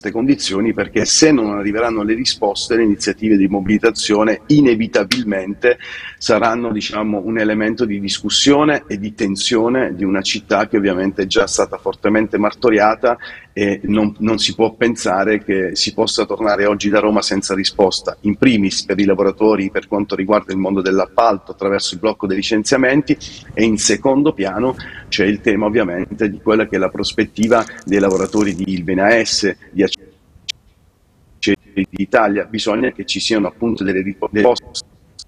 condizioni, perché se non arriveranno le risposte, le iniziative di mobilitazione inevitabilmente saranno, diciamo, un elemento di discussione e di tensione di una città che ovviamente è già stata fortemente martoriata, e non si può pensare che si possa tornare oggi da Roma senza risposta, in primis per i lavoratori per quanto riguarda il mondo dell'appalto attraverso il blocco dei licenziamenti, e in secondo piano c'è il tema ovviamente di quella che è la prospettiva dei lavoratori di Ilva AS, di d'Italia. Bisogna che ci siano appunto delle risposte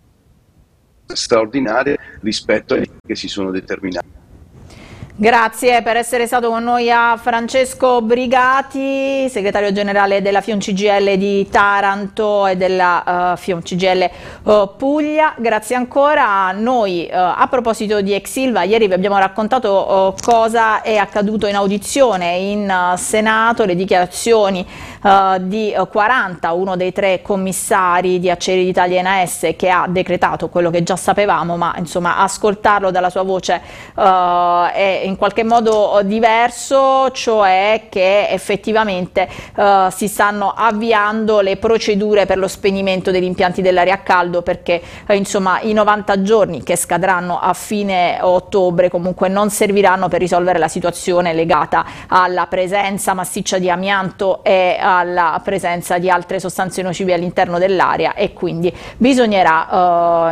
straordinarie rispetto a quelle che si sono determinate. Grazie per essere stato con noi a Francesco Brigati, segretario generale della FIOM CGIL di Taranto e della FIOM CGIL Puglia. Grazie ancora. Noi a proposito di ex Ilva, ieri vi abbiamo raccontato cosa è accaduto in audizione in Senato, le dichiarazioni di 40, uno dei 3 commissari di Acciaierie d'Italia NAS, che ha decretato quello che già sapevamo, ma insomma ascoltarlo dalla sua voce è in qualche modo diverso, cioè che effettivamente si stanno avviando le procedure per lo spegnimento degli impianti dell'area a caldo, perché insomma i 90 giorni che scadranno a fine ottobre comunque non serviranno per risolvere la situazione legata alla presenza massiccia di amianto e alla presenza di altre sostanze nocive all'interno dell'area, e quindi bisognerà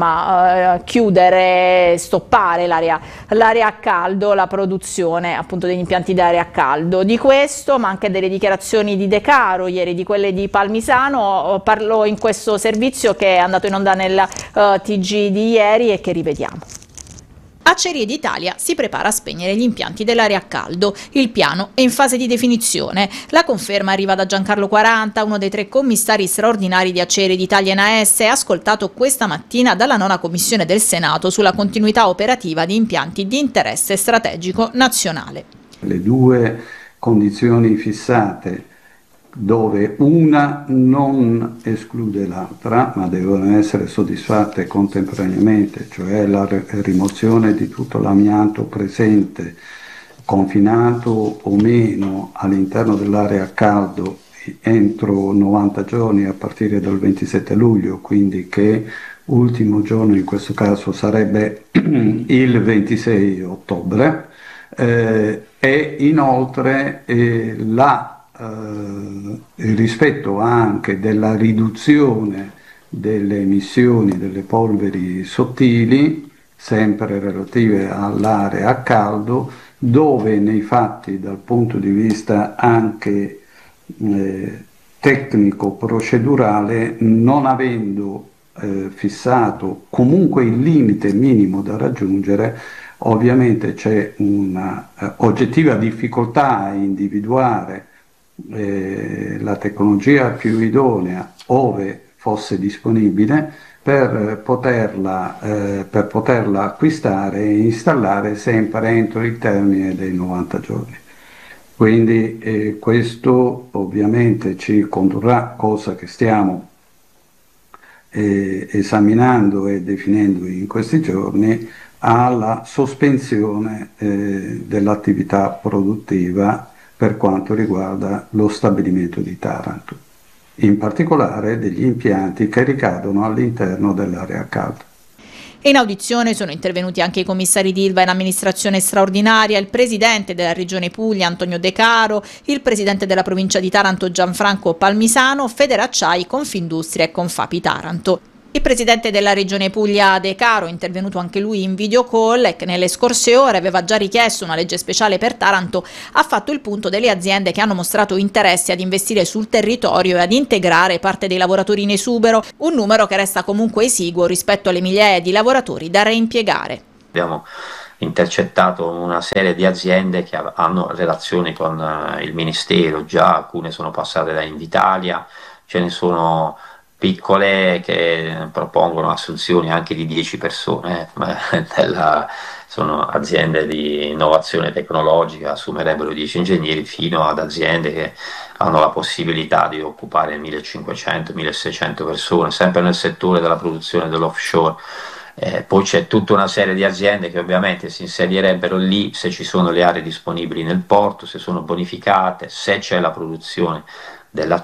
chiudere, stoppare l'area a caldo, la produzione appunto degli impianti d'area a caldo. Di questo, ma anche delle dichiarazioni di De Caro ieri, di quelle di Palmisano, parlò in questo servizio che è andato in onda nel TG di ieri e che rivediamo. Acciaierie d'Italia si prepara a spegnere gli impianti dell'area a caldo. Il piano è in fase di definizione. La conferma arriva da Giancarlo 40, uno dei 3 commissari straordinari di Acciaierie d'Italia NAS, ascoltato questa mattina dalla 9ª Commissione del Senato sulla continuità operativa di impianti di interesse strategico nazionale. Le 2 condizioni fissate, dove una non esclude l'altra, ma devono essere soddisfatte contemporaneamente, cioè la rimozione di tutto l'amianto presente, confinato o meno all'interno dell'area a caldo entro 90 giorni a partire dal 27 luglio, quindi che ultimo giorno in questo caso sarebbe il 26 ottobre, e inoltre il rispetto anche della riduzione delle emissioni delle polveri sottili, sempre relative all'area a caldo, dove nei fatti dal punto di vista anche tecnico-procedurale, non avendo fissato comunque il limite minimo da raggiungere, ovviamente c'è una oggettiva difficoltà a individuare la tecnologia più idonea, ove fosse disponibile, per poterla acquistare e installare sempre entro il termine dei 90 giorni. Quindi questo ovviamente ci condurrà, cosa che stiamo esaminando e definendo in questi giorni, alla sospensione dell'attività produttiva per quanto riguarda lo stabilimento di Taranto, in particolare degli impianti che ricadono all'interno dell'area a caldo. In audizione sono intervenuti anche i commissari di Ilva in amministrazione straordinaria, il presidente della Regione Puglia Antonio De Caro, il presidente della provincia di Taranto Gianfranco Palmisano, Federacciai, Confindustria e Confapi Taranto. Il presidente della Regione Puglia De Caro, intervenuto anche lui in video call e che nelle scorse ore aveva già richiesto una legge speciale per Taranto, ha fatto il punto delle aziende che hanno mostrato interesse ad investire sul territorio e ad integrare parte dei lavoratori in esubero, un numero che resta comunque esiguo rispetto alle migliaia di lavoratori da reimpiegare. Abbiamo intercettato una serie di aziende che hanno relazioni con il Ministero, già alcune sono passate da Invitalia, ce ne sono piccole che propongono assunzioni anche di 10 persone, sono aziende di innovazione tecnologica, assumerebbero 10 ingegneri, fino ad aziende che hanno la possibilità di occupare 1500-1600 persone, sempre nel settore della produzione dell'offshore. Poi c'è tutta una serie di aziende che ovviamente si insedierebbero lì se ci sono le aree disponibili nel porto, se sono bonificate, se c'è la produzione della